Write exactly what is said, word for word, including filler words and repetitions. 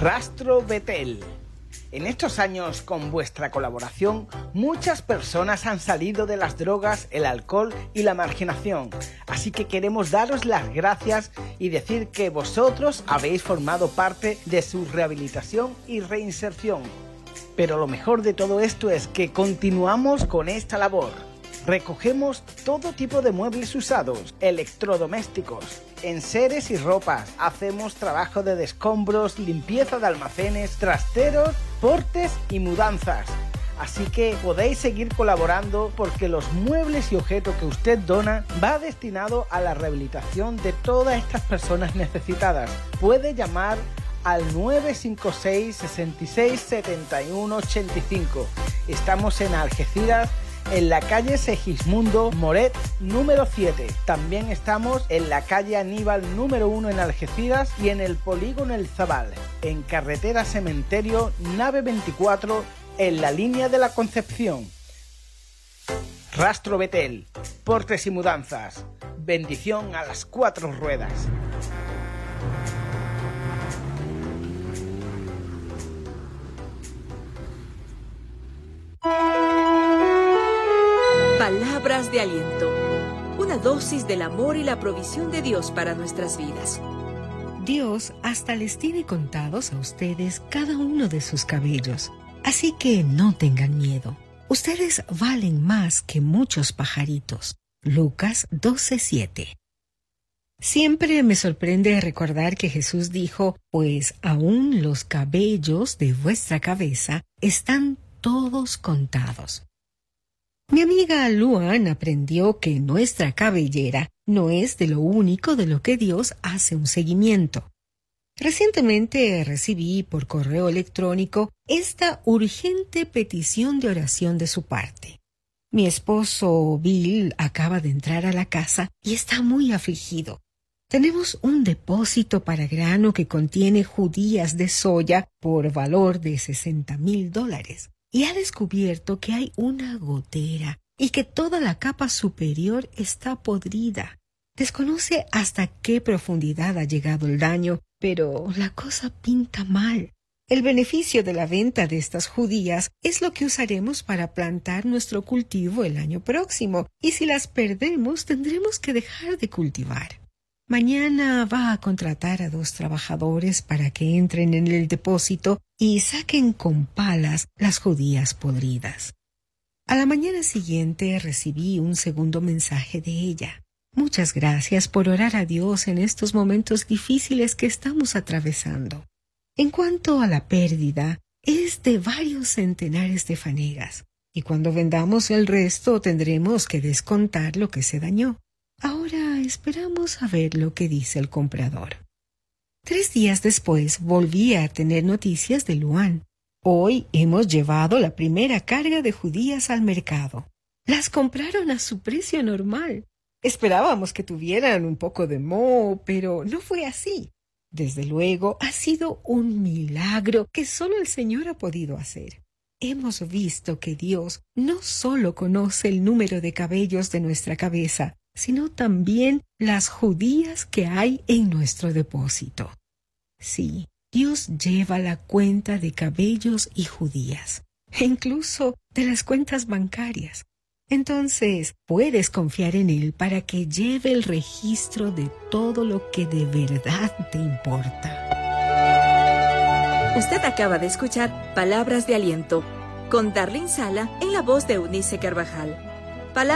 Rastro Betel. En estos años, con vuestra colaboración, muchas personas han salido de las drogas, el alcohol y la marginación. Así que queremos daros las gracias y decir que vosotros habéis formado parte de su rehabilitación y reinserción. Pero lo mejor de todo esto es que continuamos con esta labor. Recogemos todo tipo de muebles usados, electrodomésticos, enseres y ropas. Hacemos trabajo de descombros, limpieza de almacenes, trasteros, portes y mudanzas. Así que podéis seguir colaborando porque los muebles y objetos que usted dona va destinado a la rehabilitación de todas estas personas necesitadas. Puede llamar al nueve cinco seis, seis seis, siete uno ocho cinco. Estamos en Algeciras, en la calle Segismundo Moret número siete. También estamos en la calle Aníbal número uno en Algeciras y en el polígono El Zabal, en carretera Cementerio nave veinticuatro, en la línea de la Concepción. Rastro Betel, portes y mudanzas. Bendición a las cuatro ruedas. Palabras de aliento, una dosis del amor y la provisión de Dios para nuestras vidas. Dios hasta les tiene contados a ustedes cada uno de sus cabellos, así que no tengan miedo. Ustedes valen más que muchos pajaritos. Lucas doce siete. Siempre me sorprende recordar que Jesús dijo, pues aún los cabellos de vuestra cabeza están todos contados. Mi amiga Luan aprendió que nuestra cabellera no es de lo único de lo que Dios hace un seguimiento. Recientemente recibí por correo electrónico esta urgente petición de oración de su parte. Mi esposo Bill acaba de entrar a la casa y está muy afligido. Tenemos un depósito para grano que contiene judías de soya por valor de sesenta mil dólares. Y ha descubierto que hay una gotera y que toda la capa superior está podrida. Desconoce hasta qué profundidad ha llegado el daño, pero la cosa pinta mal. El beneficio de la venta de estas judías es lo que usaremos para plantar nuestro cultivo el año próximo, y si las perdemos tendremos que dejar de cultivar. Mañana va a contratar a dos trabajadores para que entren en el depósito y saquen con palas las judías podridas. A la mañana siguiente recibí un segundo mensaje de ella. Muchas gracias por orar a Dios en estos momentos difíciles que estamos atravesando. En cuanto a la pérdida, es de varios centenares de fanegas, y cuando vendamos el resto tendremos que descontar lo que se dañó. Ahora esperamos a ver lo que dice el comprador. Tres días después volví a tener noticias de Luan. Hoy hemos llevado la primera carga de judías al mercado. Las compraron a su precio normal. Esperábamos que tuvieran un poco de moho, pero no fue así. Desde luego, ha sido un milagro que solo el Señor ha podido hacer. Hemos visto que Dios no solo conoce el número de cabellos de nuestra cabeza, sino también las judías que hay en nuestro depósito. Sí, Dios lleva la cuenta de cabellos y judías, e incluso de las cuentas bancarias. Entonces, puedes confiar en Él para que lleve el registro de todo lo que de verdad te importa. Usted acaba de escuchar Palabras de Aliento, con Darlene Sala en la voz de Eunice Carvajal.